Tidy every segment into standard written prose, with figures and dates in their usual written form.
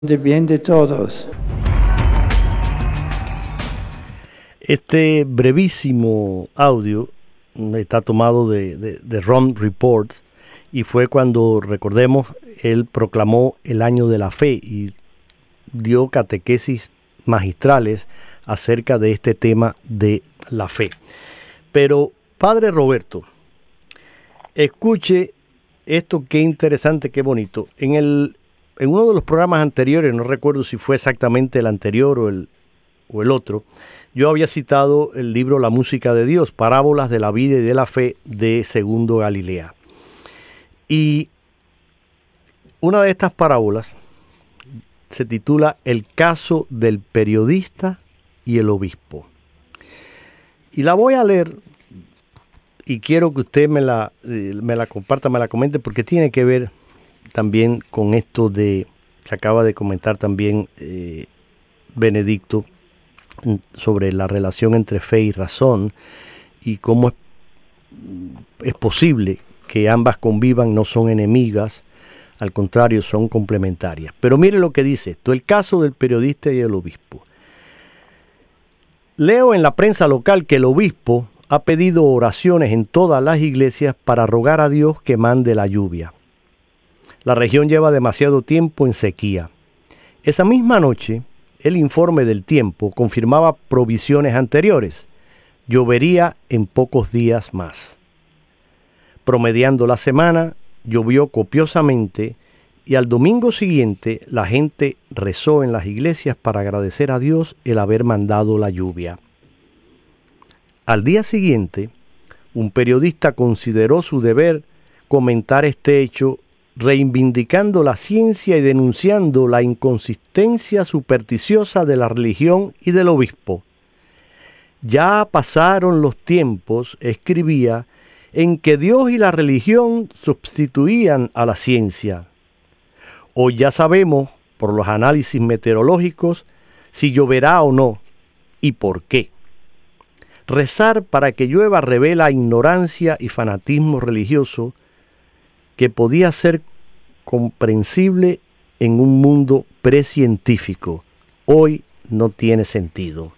de bien de todos. Este brevísimo audio está tomado de Ron Report y fue cuando, recordemos, él proclamó el año de la fe y dio catequesis magistrales acerca de este tema de la fe. Pero, Padre Roberto, escuche esto, qué interesante, qué bonito. En uno de los programas anteriores, no recuerdo si fue exactamente el anterior o el otro, yo había citado el libro La música de Dios, Parábolas de la vida y de la fe de Segundo Galilea. Y una de estas parábolas se titula El caso del periodista y el obispo. Y la voy a leer y quiero que usted me la comparta, me la comente, porque tiene que ver también con esto que acaba de comentar también Benedicto sobre la relación entre fe y razón y cómo es posible que ambas convivan, no son enemigas, al contrario, son complementarias. Pero mire lo que dice esto, el caso del periodista y el obispo. Leo en la prensa local que el obispo ha pedido oraciones en todas las iglesias para rogar a Dios que mande la lluvia. La región lleva demasiado tiempo en sequía. Esa misma noche, el informe del tiempo confirmaba provisiones anteriores. Llovería en pocos días más. Promediando la semana, llovió copiosamente y al domingo siguiente la gente rezó en las iglesias para agradecer a Dios el haber mandado la lluvia. Al día siguiente, un periodista consideró su deber comentar este hecho, reivindicando la ciencia y denunciando la inconsistencia supersticiosa de la religión y del obispo. Ya pasaron los tiempos, escribía, en que Dios y la religión sustituían a la ciencia. Hoy ya sabemos, por los análisis meteorológicos, si lloverá o no y por qué. Rezar para que llueva revela ignorancia y fanatismo religioso que podía ser comprensible en un mundo precientífico. Hoy no tiene sentido.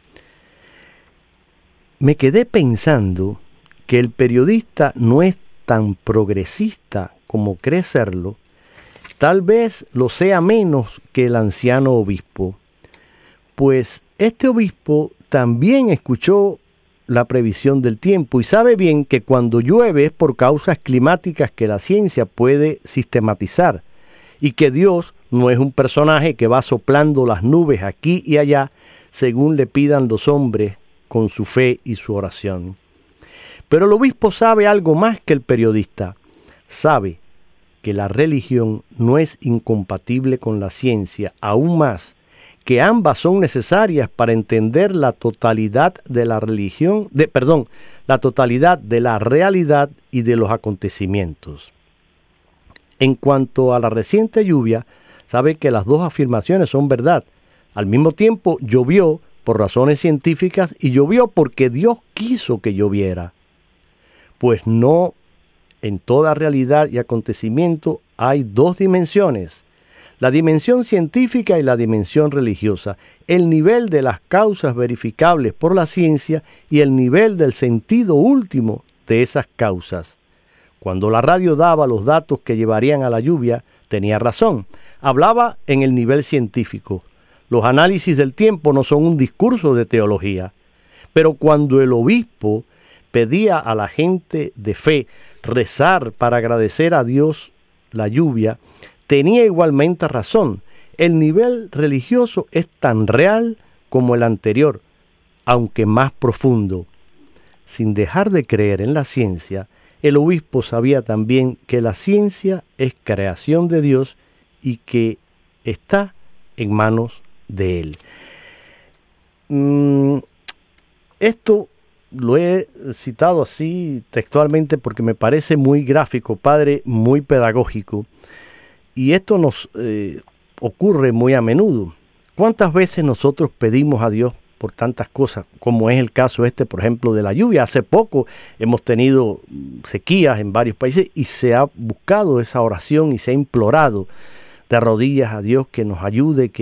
Me quedé pensando que el periodista no es tan progresista como cree serlo. Tal vez lo sea menos que el anciano obispo, pues este obispo también escuchó la previsión del tiempo y sabe bien que cuando llueve es por causas climáticas que la ciencia puede sistematizar y que Dios no es un personaje que va soplando las nubes aquí y allá según le pidan los hombres con su fe y su oración. Pero el obispo sabe algo más que el periodista. Sabe que la religión no es incompatible con la ciencia, aún más que ambas son necesarias para entender la totalidad de la la totalidad de la realidad y de los acontecimientos. En cuanto a la reciente lluvia, sabe que las dos afirmaciones son verdad. Al mismo tiempo, llovió por razones científicas y llovió porque Dios quiso que lloviera. Pues no en toda realidad y acontecimiento hay dos dimensiones. La dimensión científica y la dimensión religiosa, el nivel de las causas verificables por la ciencia y el nivel del sentido último de esas causas. Cuando la radio daba los datos que llevarían a la lluvia, tenía razón. Hablaba en el nivel científico. Los análisis del tiempo no son un discurso de teología. Pero cuando el obispo pedía a la gente de fe rezar para agradecer a Dios la lluvia, tenía igualmente razón. El nivel religioso es tan real como el anterior, aunque más profundo. Sin dejar de creer en la ciencia, el obispo sabía también que la ciencia es creación de Dios y que está en manos de Él. Esto lo he citado así textualmente porque me parece muy gráfico, padre, muy pedagógico. Y esto nos ocurre muy a menudo. ¿Cuántas veces nosotros pedimos a Dios por tantas cosas, como es el caso por ejemplo, de la lluvia? Hace poco hemos tenido sequías en varios países y se ha buscado esa oración y se ha implorado de rodillas a Dios que nos ayude,